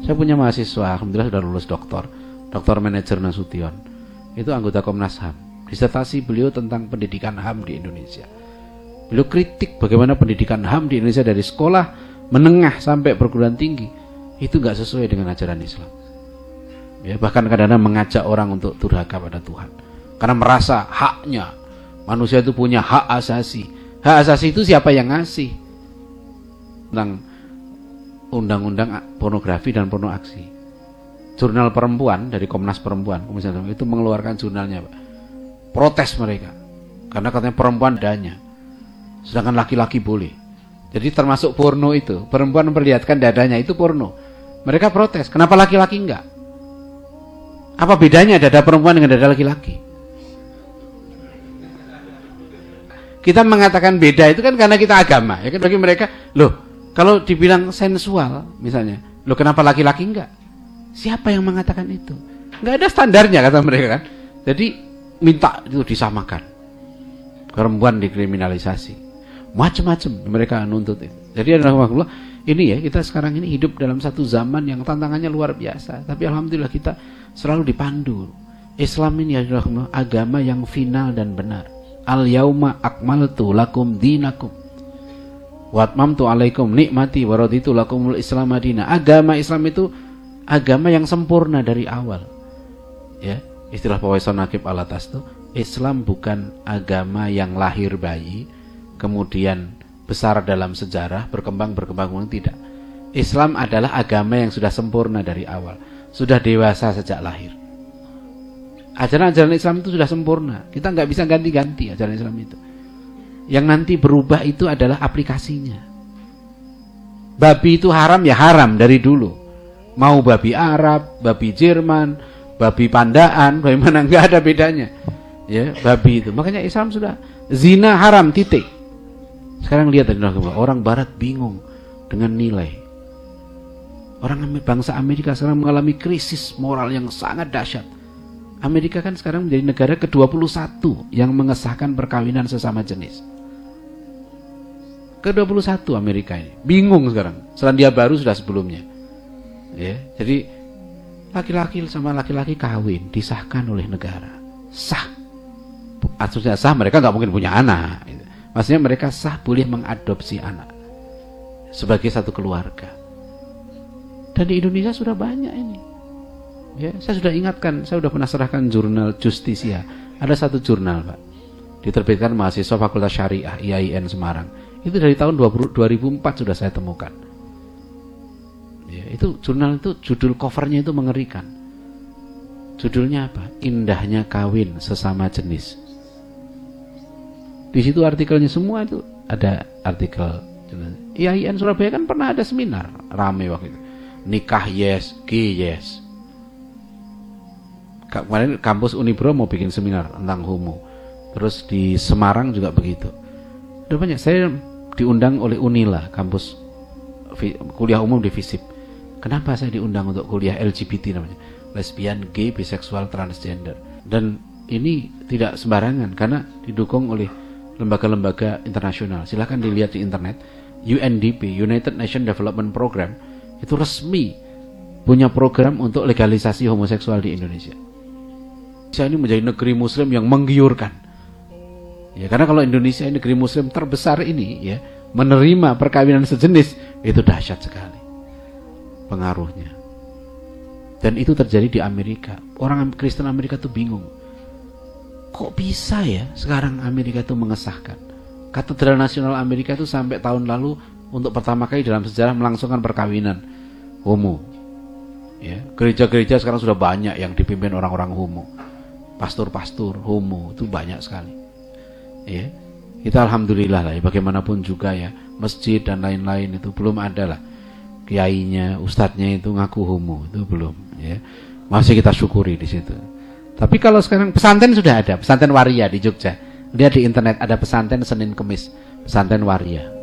Saya punya mahasiswa, alhamdulillah sudah lulus doktor manajer Nasution. Itu anggota Komnas HAM. Disertasi beliau tentang pendidikan HAM di Indonesia. Beliau kritik bagaimana pendidikan HAM di Indonesia dari sekolah menengah sampai perguruan tinggi itu nggak sesuai dengan ajaran Islam. Ya, bahkan kadang-kadang mengajak orang untuk durhaka pada Tuhan. Karena merasa haknya, manusia itu punya hak asasi. Hak asasi itu siapa yang ngasih? Tentang undang-undang pornografi dan porno aksi. Jurnal Perempuan dari Komnas Perempuan itu mengeluarkan jurnalnya, Pak. Protes mereka. Karena katanya perempuan dadanya. Sedangkan laki-laki boleh. Jadi termasuk porno itu. Perempuan memperlihatkan dadanya itu porno. Mereka protes. Kenapa laki-laki enggak? Apa bedanya dada perempuan dengan dada laki-laki? Kita mengatakan beda itu kan karena kita agama. Ya kan bagi mereka, loh, kalau dibilang sensual misalnya, loh kenapa laki-laki enggak? Siapa yang mengatakan itu? Enggak ada standarnya kata mereka kan. Jadi minta itu disamakan. Perempuan dikriminalisasi. Macam-macam mereka nuntut itu. Jadi alhamdulillah ini ya, kita sekarang ini hidup dalam satu zaman yang tantangannya luar biasa. Tapi alhamdulillah kita selalu dipandu. Islam ini adalah agama yang final dan benar. Al-yauma akmaltu lakum dinakum wa atmamtu alaikum nikmati wa raditu lakumul Islam madina. Agama Islam itu agama yang sempurna dari awal. Ya, istilah Pak Waisan Nakib Alatas itu, Islam bukan agama yang lahir bayi kemudian besar dalam sejarah berkembang tidak. Islam adalah agama yang sudah sempurna dari awal, sudah dewasa sejak lahir. Ajaran-ajaran Islam itu sudah sempurna. Kita nggak bisa ganti-ganti ajaran Islam itu. Yang nanti berubah itu adalah aplikasinya. Babi itu haram ya haram dari dulu. Mau babi Arab, babi Jerman, babi Pandaan, babi mana nggak ada bedanya. Ya, babi itu. Makanya Islam sudah zina haram titik. Sekarang lihat tadi orang Barat bingung dengan nilai. Orang bangsa Amerika sekarang mengalami krisis moral yang sangat dahsyat. Amerika kan sekarang menjadi negara ke-21 yang mengesahkan perkawinan sesama jenis. Ke-21 Amerika ini. Bingung sekarang. Selandia Baru sudah sebelumnya. Ya, jadi laki-laki sama laki-laki kawin disahkan oleh negara. Sah. Asusnya sah, mereka nggak mungkin punya anak. Maksudnya mereka sah boleh mengadopsi anak sebagai satu keluarga. Dan di Indonesia sudah banyak ini. Ya, saya sudah ingatkan, saya sudah pernah serahkan jurnal Justisia. Ada satu jurnal, Pak, diterbitkan mahasiswa Fakultas Syariah IAIN Semarang. Itu dari tahun 2004 sudah saya temukan. Ya, itu jurnal itu judul covernya itu mengerikan. Judulnya apa? Indahnya kawin sesama jenis. Di situ artikelnya semua itu ada artikel. IAIN Surabaya kan pernah ada seminar rame waktu itu. Nikah yes, gay yes. Kemarin kampus Unibro mau bikin seminar tentang homo. Terus di Semarang juga begitu. Udah banyak. Saya diundang oleh Unila, kampus kuliah umum di FISIP. Kenapa saya diundang untuk kuliah LGBT namanya? Lesbian, gay, biseksual, transgender. Dan ini tidak sembarangan karena didukung oleh lembaga-lembaga internasional. Silahkan dilihat di internet. UNDP, United Nations Development Program, itu resmi punya program untuk legalisasi homoseksual di Indonesia. Indonesia ini menjadi negeri muslim yang menggiurkan. Ya, karena kalau Indonesia ini negeri muslim terbesar ini ya, menerima perkawinan sejenis, itu dahsyat sekali pengaruhnya. Dan itu terjadi di Amerika. Orang Kristen Amerika tuh bingung. Kok bisa ya sekarang Amerika itu mengesahkan? Katedral Nasional Amerika itu sampai tahun lalu untuk pertama kali dalam sejarah melangsungkan perkawinan homo. Ya, gereja-gereja sekarang sudah banyak yang dipimpin orang-orang homo. Pastor-pastor homo itu banyak sekali. Ya, kita alhamdulillah lah ya, bagaimanapun juga ya, masjid dan lain-lain itu belum ada lah kiainya, ustadznya itu ngaku homo, itu belum ya. Masih kita syukuri di situ. Tapi kalau sekarang pesantren sudah ada, pesantren waria di Jogja. Lihat di internet ada pesantren Senin Kemis, pesantren waria.